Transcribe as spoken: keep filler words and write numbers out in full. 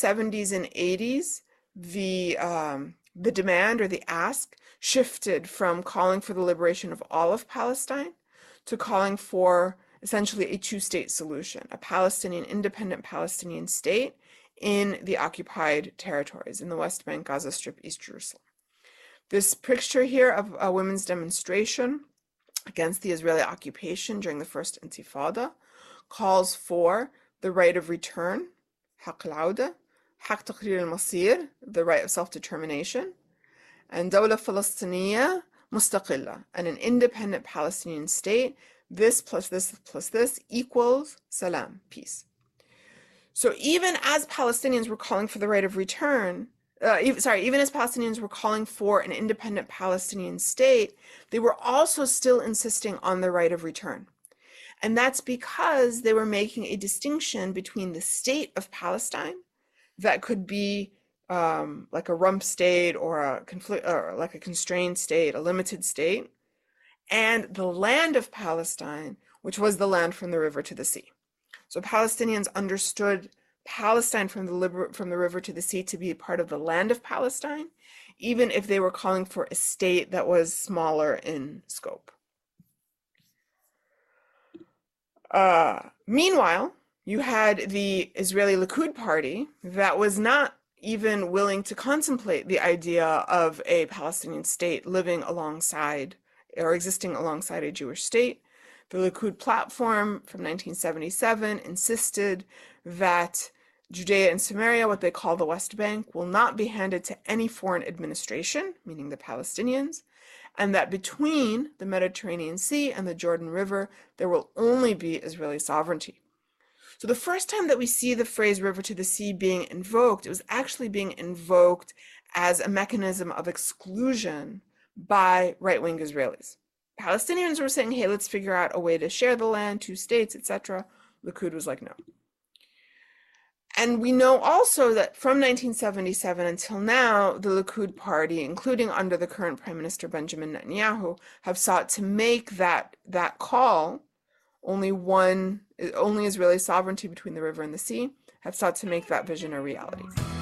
seventies and eighties, the um, the demand or the ask shifted from calling for the liberation of all of Palestine to calling for essentially a two-state solution, a Palestinian, independent Palestinian state in the occupied territories, in the West Bank, Gaza Strip, East Jerusalem. This picture here of a women's demonstration against the Israeli occupation during the First Intifada calls for the right of return, حق العودة, حق تقرير المصير, the right of self-determination, and دولة فلسطينية مستقلة, and an independent Palestinian state. This plus this plus this equals salam, peace. So even as Palestinians were calling for the right of return, uh, even, sorry, even as Palestinians were calling for an independent Palestinian state, they were also still insisting on the right of return. And that's because they were making a distinction between the state of Palestine that could be um, like a rump state or a conflict, or like a constrained state, a limited state, and the land of Palestine, which was the land from the river to the sea. So Palestinians understood Palestine from the, liber from the river to the sea to be part of the land of Palestine, even if they were calling for a state that was smaller in scope. Uh, meanwhile, you had the Israeli Likud party that was not even willing to contemplate the idea of a Palestinian state living alongside or existing alongside a Jewish state. The Likud platform from nineteen seventy-seven insisted that Judea and Samaria, what they call the West Bank, will not be handed to any foreign administration, meaning the Palestinians, and that between the Mediterranean Sea and the Jordan River, there will only be Israeli sovereignty. So the first time that we see the phrase river to the sea being invoked, it was actually being invoked as a mechanism of exclusion by right-wing Israelis. Palestinians were saying, hey, let's figure out a way to share the land, two states, et cetera. Likud was like, no. And we know also that from nineteen seventy-seven until now, the Likud party, including under the current Prime Minister Benjamin Netanyahu, have sought to make that, that call, only one, only Israeli sovereignty between the river and the sea, have sought to make that vision a reality.